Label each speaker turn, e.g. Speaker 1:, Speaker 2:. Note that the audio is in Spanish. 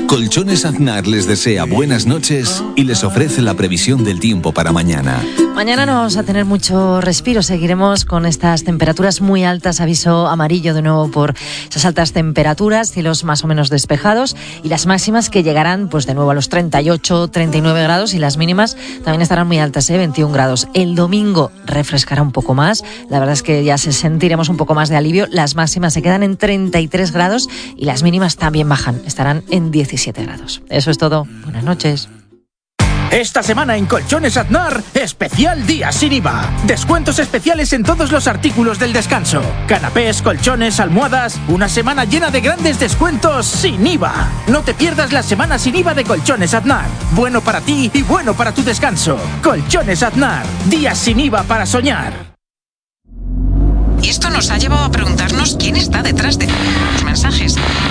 Speaker 1: Colchones Aznar les desea buenas noches y les ofrece la previsión del tiempo para mañana.
Speaker 2: Mañana no vamos a tener mucho respiro, seguiremos con estas temperaturas muy altas, aviso amarillo de nuevo por esas altas temperaturas, cielos más o menos despejados y las máximas que llegarán pues de nuevo a los 38, 39 grados y las mínimas también estarán muy altas, 21 grados. El domingo refrescará un poco más, la verdad es que ya sentiremos un poco más de alivio, las máximas se quedan en 33 grados y las mínimas también bajan, estarán en 17 grados. Eso es todo, buenas noches.
Speaker 3: Esta semana en Colchones Aznar, especial día sin IVA. Descuentos especiales en todos los artículos del descanso. Canapés, colchones, almohadas. Una semana llena de grandes descuentos sin IVA. No te pierdas la semana sin IVA de Colchones Aznar. Bueno para ti y bueno para tu descanso. Colchones Aznar. Días sin IVA para soñar.
Speaker 4: Y esto nos ha llevado a preguntarnos quién está detrás de los mensajes.